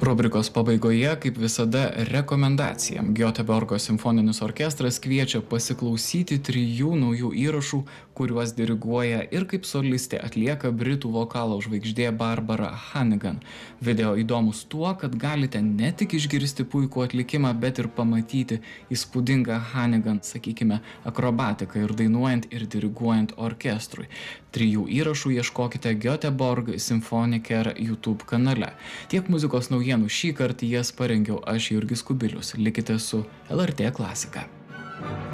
Rubrikos pabaigoje, kaip visada, rekomendacija. Göteborgo simfoninis orkestras kviečia pasiklausyti 3 naujų įrašų, kuriuos diriguoja ir kaip solistė atlieka britų vokalo žvaigždė Barbara Hannigan. Video įdomus tuo, kad galite ne tik išgirsti puikų atlikimą, bet ir pamatyti įspūdingą Hannigan, sakykime, akrobatiką ir dainuojant ir diriguojant orkestrui. 3 įrašų ieškokite Göteborg Symphoniker YouTube kanale. Tiek muzikos naujienų šį kartą jas parengiau aš, Jurgis Kubilius. Likite su LRT Klasika.